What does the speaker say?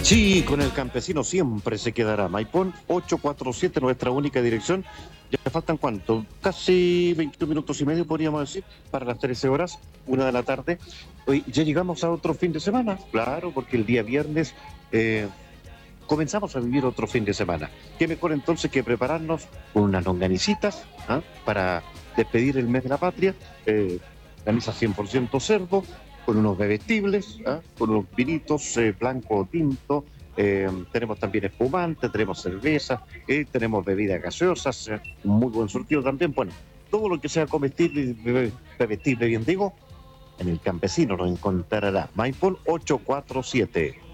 Sí, con el campesino siempre se quedará. Maipón 847, nuestra única dirección. Ya faltan cuánto, casi 21 minutos y medio podríamos decir, para las 13 horas, 1 de la tarde. Hoy ya llegamos a otro fin de semana, claro, porque el día viernes comenzamos a vivir otro fin de semana. Qué mejor entonces que prepararnos con unas longanicitas, ¿ah?, para despedir el mes de la patria. Longaniza 100% cerdo, con unos bebestibles, ¿ah?, con unos vinitos blanco o tinto. Tenemos también espumante, tenemos cerveza, tenemos bebidas gaseosas, un muy buen surtido también. Bueno, todo lo que sea comestible y bebestible, bien digo, en el campesino nos encontrará. Maipol 847.